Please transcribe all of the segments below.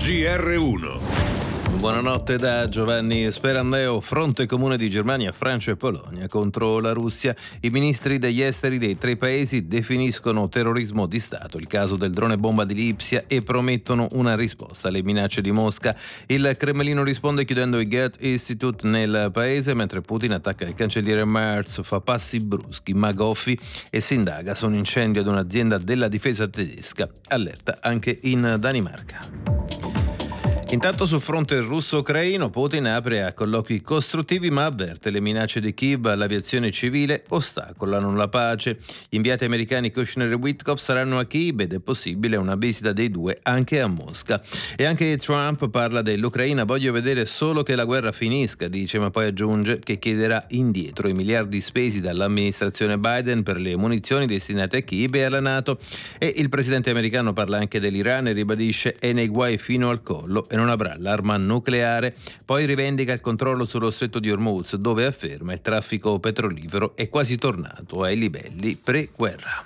GR1. Buonanotte da Giovanni Sperandeo. Fronte comune di Germania, Francia e Polonia contro la Russia. I ministri degli esteri dei tre paesi definiscono terrorismo di Stato il caso del drone bomba di Lipsia e promettono una risposta alle minacce di Mosca. Il Cremlino risponde chiudendo il Goethe Institute nel paese, mentre Putin attacca il cancelliere Merz, fa passi bruschi ma goffi e si indaga su un incendio ad un'azienda della difesa tedesca. Allerta anche in Danimarca. Intanto sul fronte russo-ucraino Putin apre a colloqui costruttivi ma avverte le minacce di Kiev all'aviazione civile ostacolano la pace. Gli inviati americani Kushner e Witkoff saranno a Kiev ed è possibile una visita dei due anche a Mosca. E anche Trump parla dell'Ucraina, voglio vedere solo che la guerra finisca, dice, ma poi aggiunge che chiederà indietro i miliardi spesi dall'amministrazione Biden per le munizioni destinate a Kiev e alla NATO. E il presidente americano parla anche dell'Iran e ribadisce è nei guai fino al collo non avrà l'arma nucleare. Poi rivendica il controllo sullo stretto di Hormuz, dove afferma il traffico petrolifero è quasi tornato ai livelli pre-guerra.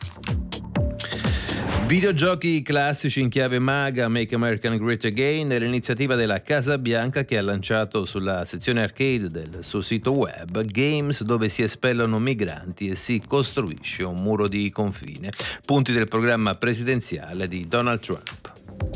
Videogiochi classici in chiave MAGA, Make America Great Again, è l'iniziativa della Casa Bianca che ha lanciato sulla sezione arcade del suo sito web Games, dove si espellono migranti e si costruisce un muro di confine. Punti del programma presidenziale di Donald Trump.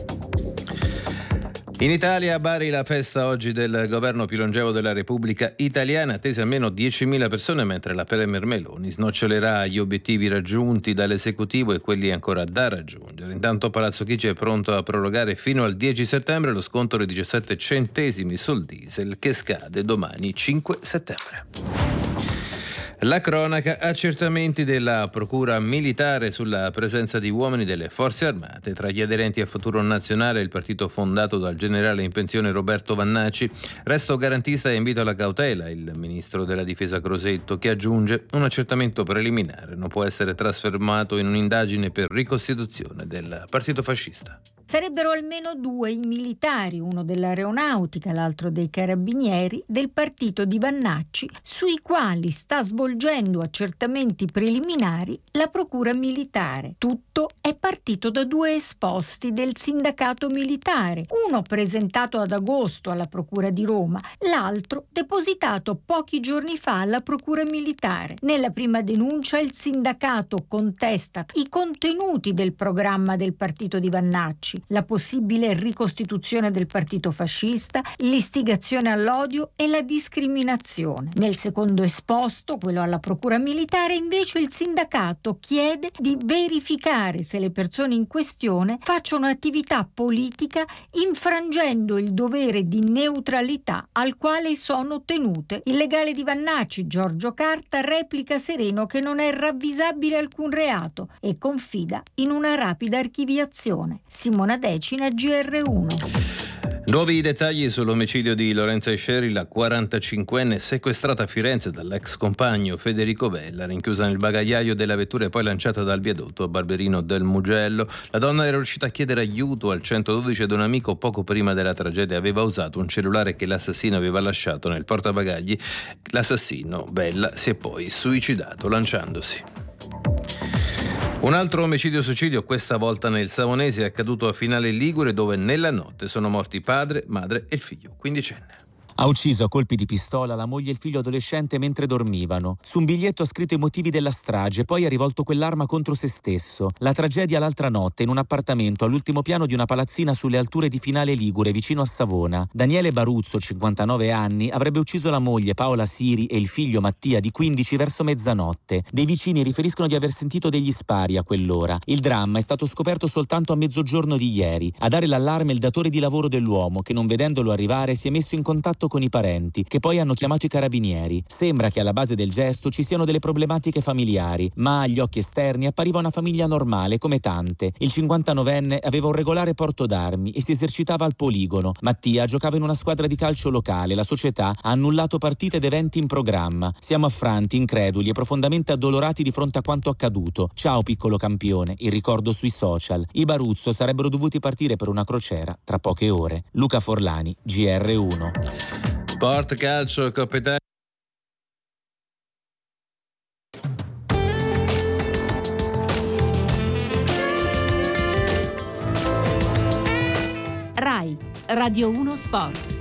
In Italia a Bari la festa oggi del governo più longevo della Repubblica Italiana, attese almeno 10.000 persone, mentre la Premier Meloni snocciolerà gli obiettivi raggiunti dall'esecutivo e quelli ancora da raggiungere. Intanto Palazzo Chigi è pronto a prorogare fino al 10 settembre lo sconto di 17 centesimi sul diesel che scade domani 5 settembre. La cronaca, accertamenti della Procura Militare sulla presenza di uomini delle Forze Armate tra gli aderenti a Futuro Nazionale, il partito fondato dal generale in pensione Roberto Vannacci. Resto garantista e invito alla cautela il ministro della Difesa Crosetto, che aggiunge un accertamento preliminare non può essere trasformato in un'indagine per ricostituzione del partito fascista. Sarebbero almeno due i militari, uno dell'aeronautica, l'altro dei carabinieri, del partito di Vannacci, sui quali sta svolgendo accertamenti preliminari la Procura Militare. Tutto è partito da due esposti del sindacato militare, uno presentato ad agosto alla Procura di Roma, l'altro depositato pochi giorni fa alla Procura Militare. Nella prima denuncia il sindacato contesta i contenuti del programma del partito di Vannacci, la possibile ricostituzione del partito fascista, l'istigazione all'odio e la discriminazione. Nel secondo esposto, quello alla Procura Militare, invece il sindacato chiede di verificare se le persone in questione facciano attività politica infrangendo il dovere di neutralità al quale sono tenute. Il legale di Vannacci, Giorgio Carta, replica sereno che non è ravvisabile alcun reato e confida in una rapida archiviazione. Simona Decina, GR1. Nuovi dettagli sull'omicidio di Lorenza Esceri, la 45enne sequestrata a Firenze dall'ex compagno Federico Vella, rinchiusa nel bagagliaio della vettura e poi lanciata dal viadotto a Barberino del Mugello. La donna era riuscita a chiedere aiuto al 112 ad un amico poco prima della tragedia. Aveva usato un cellulare che l'assassino aveva lasciato nel portabagagli. L'assassino, Vella, si è poi suicidato lanciandosi. Un altro omicidio-suicidio, questa volta nel Savonese, è accaduto a Finale Ligure, dove nella notte sono morti padre, madre e il figlio quindicenne. Ha ucciso a colpi di pistola la moglie e il figlio adolescente mentre dormivano. Su un biglietto ha scritto i motivi della strage, poi ha rivolto quell'arma contro se stesso. La tragedia l'altra notte in un appartamento all'ultimo piano di una palazzina sulle alture di Finale Ligure, vicino a Savona. Daniele Baruzzo, 59 anni, avrebbe ucciso la moglie Paola Siri e il figlio Mattia, di 15, verso mezzanotte. Dei vicini riferiscono di aver sentito degli spari a quell'ora. Il dramma è stato scoperto soltanto a mezzogiorno di ieri. A dare l'allarme il datore di lavoro dell'uomo, che non vedendolo arrivare si è messo in contatto con i parenti, che poi hanno chiamato i carabinieri. Sembra che alla base del gesto ci siano delle problematiche familiari, ma agli occhi esterni appariva una famiglia normale come tante. Il 59enne aveva un regolare porto d'armi e si esercitava al poligono. Mattia giocava in una squadra di calcio locale. La società ha annullato partite ed eventi in programma. Siamo affranti, increduli e profondamente addolorati di fronte a quanto accaduto. Ciao piccolo campione, il ricordo sui social. I Baruzzo sarebbero dovuti partire per una crociera tra poche ore. Luca Forlani, GR1. Sport, calcio, Coppa Italia. RAI RAI, Radio 1 Sport.